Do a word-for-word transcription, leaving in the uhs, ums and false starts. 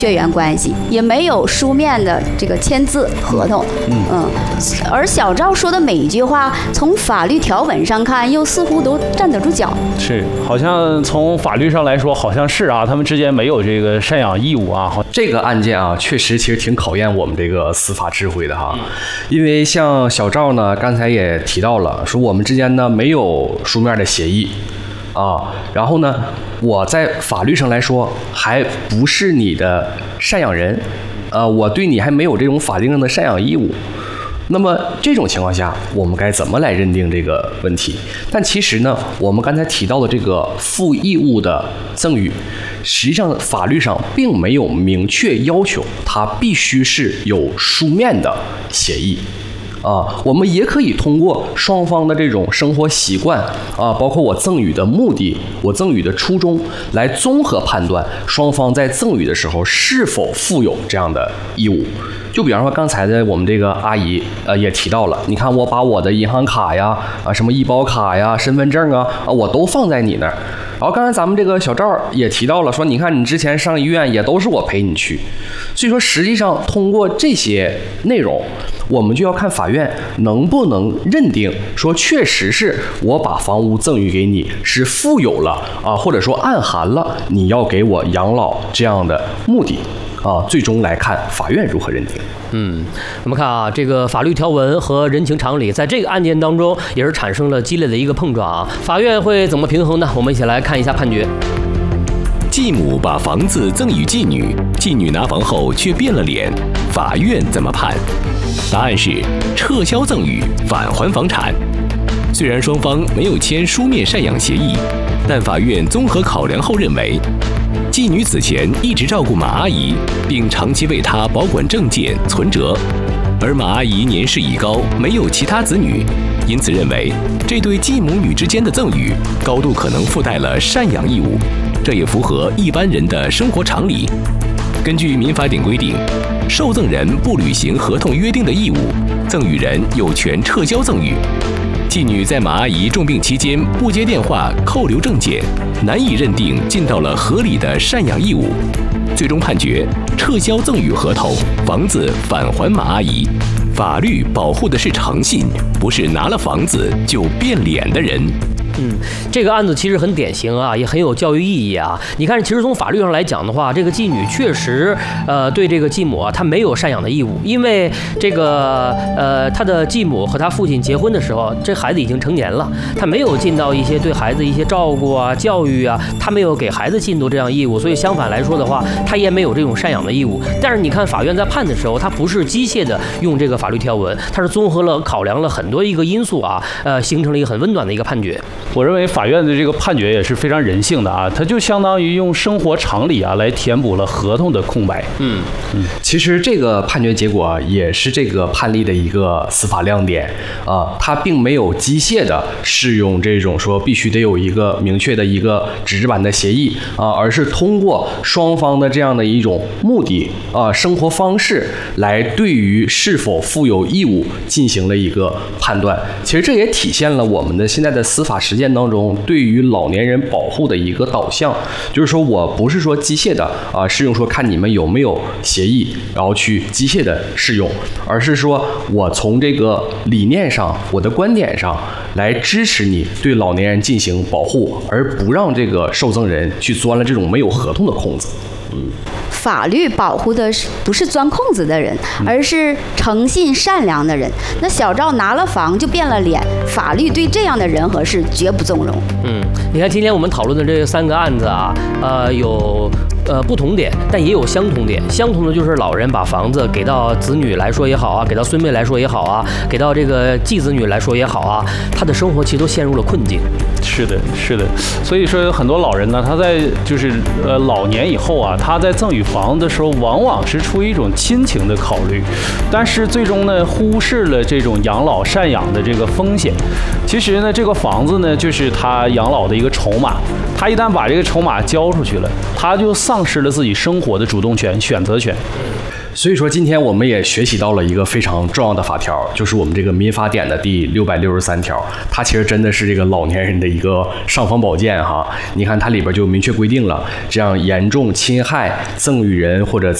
血缘关系，也没有书面的这个签字合同。嗯嗯，而小赵说的每一句话，从法律条文上看，又似乎都站得住脚。 是，好像从法律上来说，好像是啊，他们之间没有这个赡养义务啊。 这个案件啊，确实其实挺考验我们这个司法智慧的哈，因为像小赵呢，刚才也提到了，说我们之间呢没有书面的协议。啊，然后呢，我在法律上来说还不是你的赡养人，呃，我对你还没有这种法定上的赡养义务。那么这种情况下，我们该怎么来认定这个问题？但其实呢，我们刚才提到的这个负义务的赠与，实际上法律上并没有明确要求它必须是有书面的协议。啊，我们也可以通过双方的这种生活习惯啊，包括我赠与的目的、我赠与的初衷，来综合判断双方在赠与的时候是否负有这样的义务。就比方说刚才的我们这个阿姨呃也提到了，你看我把我的银行卡呀、啊什么医保卡呀、身份证啊啊我都放在你那儿。然后刚才咱们这个小赵也提到了，说你看你之前上医院也都是我陪你去，所以说实际上通过这些内容，我们就要看法院能不能认定说确实是我把房屋赠与给你是富有了啊，或者说暗含了你要给我养老这样的目的啊，最终来看法院如何认定。 嗯，我们看啊，这个法律条文和人情常理在这个案件当中也是产生了激烈的一个碰撞啊。法院会怎么平衡呢？我们一起来看一下判决。 继母把房子赠与继女，继女拿房后却变了脸，法院怎么判？答案是撤销赠与，返还房产。虽然双方没有签书面赡养协议，但法院综合考量后认为，继女此前一直照顾马阿姨，并长期为她保管证件、存折，而马阿姨年事已高，没有其他子女，因此认为这对继母女之间的赠与高度可能附带了赡养义务，这也符合一般人的生活常理。根据民法典规定，受赠人不履行合同约定的义务，赠与人有权撤销赠与。继女在马阿姨重病期间不接电话、扣留证件，难以认定尽到了合理的赡养义务，最终判决撤销赠与合同，房子返还马阿姨。法律保护的是诚信，不是拿了房子就变脸的人。 嗯，这个案子其实很典型啊，也很有教育意义啊。你看，其实从法律上来讲的话，这个继女确实，呃，对这个继母啊，她没有赡养的义务，因为这个，呃，她的继母和她父亲结婚的时候，这孩子已经成年了，她没有尽到一些对孩子一些照顾啊、教育啊，她没有给孩子尽到这样义务，所以相反来说的话，她也没有这种赡养的义务。但是你看，法院在判的时候，她不是机械的用这个法律条文，它是综合了考量了很多一个因素啊，呃，形成了一个很温暖的一个判决。 我认为法院的这个判决也是非常人性的啊，它就相当于用生活常理啊来填补了合同的空白。 嗯嗯，其实这个判决结果啊，也是这个判例的一个司法亮点啊，它并没有机械的适用这种说必须得有一个明确的一个纸质版的协议啊，而是通过双方的这样的一种目的啊、生活方式来对于是否负有义务进行了一个判断。其实这也体现了我们的现在的司法实践当中对于老年人保护的一个导向，就是说我不是说机械的啊适用说看你们有没有协议，然后去机械的适用，而是说我从这个理念上、我的观点上来支持你对老年人进行保护，而不让这个受赠人去钻了这种没有合同的空子。嗯。 法律保护的是不是钻空子的人，而是诚信善良的人。那小赵拿了房就变了脸，法律对这样的人和事绝不纵容。 嗯，你看今天我们讨论的这三个案子啊，呃，有呃不同点，但也有相同点。相同的就是老人把房子给到子女来说也好啊，给到孙辈来说也好啊，给到这个继子女来说也好啊，他的生活其实都陷入了困境。 是的，是的。所以说很多老人呢，他在就是呃老年以后啊，他在赠与房的时候，往往是出于一种亲情的考虑，但是最终呢，忽视了这种养老赡养的这个风险。其实呢，这个房子呢，就是他养老的一个筹码。他一旦把这个筹码交出去了，他就丧失了自己生活的主动权、选择权。 所以说今天我们也学习到了一个非常重要的法条，就是我们这个民法典的第六百六十三条，它其实真的是这个老年人的一个尚方宝剑哈。你看它里边就明确规定了，这样严重侵害赠与人或者